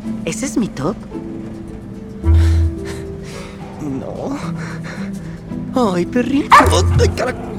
¿Ese es mi top? No. Ay, perrito. Ay, carajo.